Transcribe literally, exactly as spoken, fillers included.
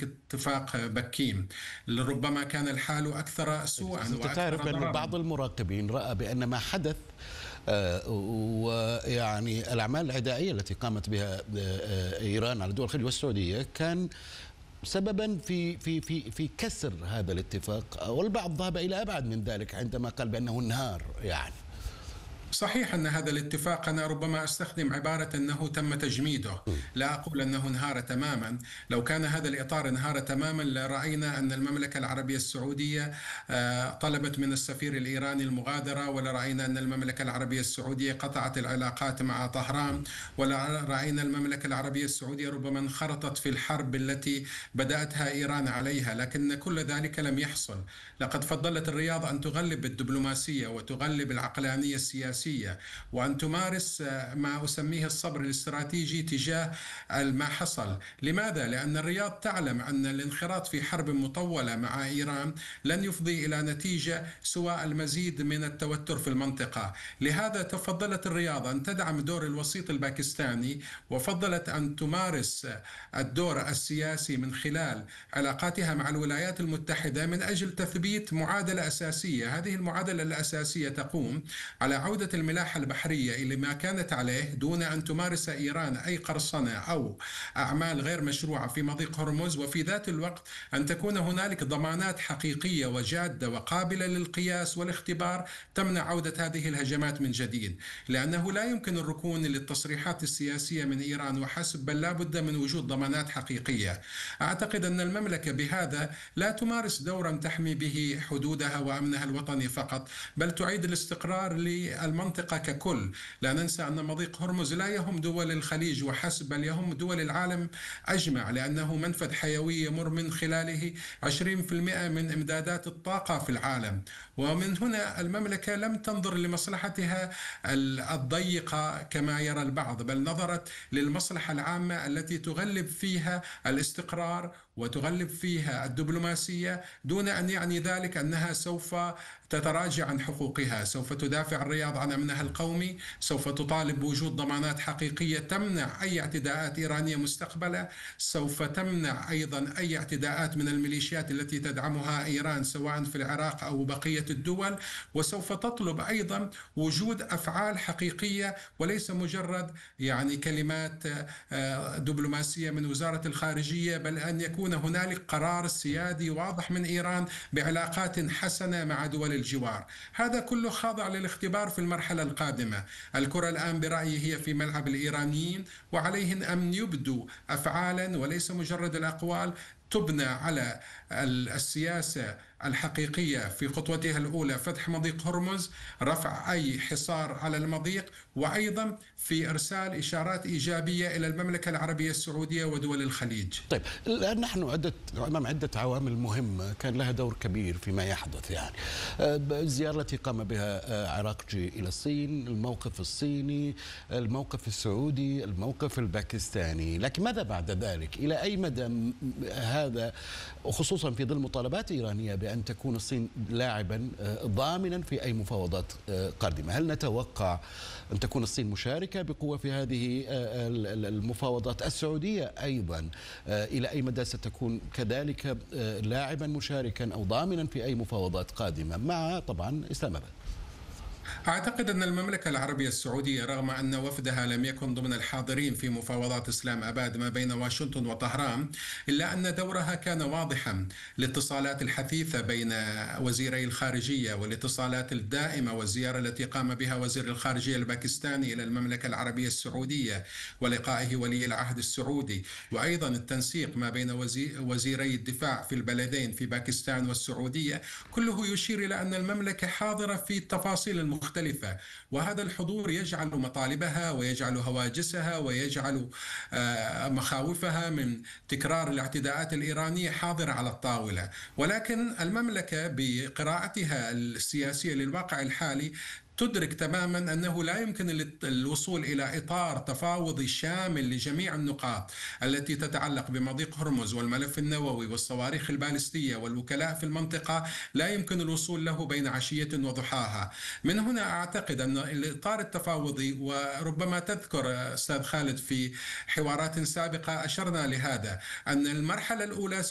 هنالك اتفاق بكين. ربما كان الحال أكثر سوءا أنت وأكثر تعرف بأن ضررا. بعض المراقبين رأى بأن ما حدث آه، ويعني الأعمال العدائية التي قامت بها آه، إيران على دول الخليج والسعودية كان سببا في في في في كسر هذا الاتفاق، والبعض ذهب إلى أبعد من ذلك عندما قال بأنه انهار. يعني صحيح أن هذا الاتفاق أنا ربما أستخدم عبارة أنه تم تجميده، لا أقول أنه انهار تماما. لو كان هذا الإطار انهار تماما لرأينا أن المملكة العربية السعودية طلبت من السفير الإيراني المغادرة، ولا رأينا أن المملكة العربية السعودية قطعت العلاقات مع طهران، ولا رأينا المملكة العربية السعودية ربما انخرطت في الحرب التي بدأتها إيران عليها. لكن كل ذلك لم يحصل. لقد فضلت الرياض أن تغلب بالدبلوماسية وتغلب العقلانية السياسية، وأن تمارس ما أسميه الصبر الاستراتيجي تجاه ما حصل. لماذا؟ لأن الرياض تعلم أن الانخراط في حرب مطولة مع إيران لن يفضي إلى نتيجة سوى المزيد من التوتر في المنطقة. لهذا تفضلت الرياض أن تدعم دور الوسيط الباكستاني، وفضلت أن تمارس الدور السياسي من خلال علاقاتها مع الولايات المتحدة من أجل تثبيت معادلة أساسية. هذه المعادلة الأساسية تقوم على عودة الملاحة البحرية إلى ما كانت عليه دون أن تمارس إيران أي قرصنة أو أعمال غير مشروعة في مضيق هرمز، وفي ذات الوقت أن تكون هنالك ضمانات حقيقية وجادة وقابلة للقياس والاختبار تمنع عودة هذه الهجمات من جديد. لأنه لا يمكن الركون للتصريحات السياسية من إيران وحسب، بل لا بد من وجود ضمانات حقيقية. أعتقد أن المملكة بهذا لا تمارس دورا تحمي به حدودها وأمنها الوطني فقط، بل تعيد الاستقرار للمنطقة ككل. لا ننسى أن مضيق هرمز لا يهم دول الخليج وحسب، بل يهم دول العالم أجمع، لأنه منفذ حيوي يمر من خلاله عشرين بالمئة من إمدادات الطاقة في العالم. ومن هنا المملكة لم تنظر لمصلحتها الضيقة كما يرى البعض، بل نظرت للمصلحة العامة التي تغلب فيها الاستقرار وتغلب فيها الدبلوماسية، دون أن يعني ذلك أنها سوف تتراجع عن حقوقها. سوف تدافع الرياض عن أمنها القومي، سوف تطالب بوجود ضمانات حقيقية تمنع أي اعتداءات إيرانية مستقبلا، سوف تمنع أيضا أي اعتداءات من الميليشيات التي تدعمها إيران سواء في العراق أو بقية الدول، وسوف تطلب أيضا وجود أفعال حقيقية وليس مجرد يعني كلمات دبلوماسية من وزارة الخارجية، بل أن يكون هنالك قرار سيادي واضح من إيران بعلاقات حسنة مع دول الجوار. هذا كله خاضع للاختبار في المرحلة القادمة. الكرة الآن برأيي هي في ملعب الإيرانيين، وعليهم أن يبدوا أفعالا وليس مجرد الأقوال تبنى على السياسة الحقيقية في خطوتها الأولى فتح مضيق هرمز، رفع أي حصار على المضيق، وأيضا في إرسال إشارات إيجابية إلى المملكة العربية السعودية ودول الخليج. طيب، الآن نحن عدة أمام عدة عوامل مهمة كان لها دور كبير فيما يحدث. يعني الزيارة التي قام بها عراقجي إلى الصين، الموقف الصيني، الموقف السعودي، الموقف الباكستاني، لكن ماذا بعد ذلك؟ إلى أي مدى هذا، وخصوصا في ظل مطالبات إيرانية بأن تكون الصين لاعبا ضامنا في أي مفاوضات قادمة؟ هل نتوقع أن تكون الصين مشاركة بقوة في هذه المفاوضات؟ السعودية أيضا إلى أي مدى ستكون كذلك لاعبا مشاركا أو ضامنا في أي مفاوضات قادمة مع طبعا إسلام آباد؟ أعتقد أن المملكة العربية السعودية رغم أن وفدها لم يكن ضمن الحاضرين في مفاوضات إسلام آباد ما بين واشنطن وطهران، إلا أن دورها كان واضحا. الاتصالات الحثيثة بين وزيري الخارجية والاتصالات الدائمة والزيارة التي قام بها وزير الخارجية الباكستاني إلى المملكة العربية السعودية ولقائه ولي العهد السعودي، وأيضا التنسيق ما بين وزيري الدفاع في البلدين في باكستان والسعودية، كله يشير إلى أن المملكة حاضرة في التفاصيل المختلفة. وهذا الحضور يجعل مطالبها ويجعل هواجسها ويجعل مخاوفها من تكرار الاعتداءات الإيرانية حاضرة على الطاولة. ولكن المملكة بقراءتها السياسية للواقع الحالي تدرك تماما أنه لا يمكن الوصول إلى إطار تفاوضي شامل لجميع النقاط التي تتعلق بمضيق هرمز والملف النووي والصواريخ البالستية والوكلاء في المنطقة، لا يمكن الوصول له بين عشية وضحاها. من هنا أعتقد أن الإطار التفاوضي، وربما تذكر أستاذ خالد في حوارات سابقة أشرنا لهذا، أن المرحلة الأولى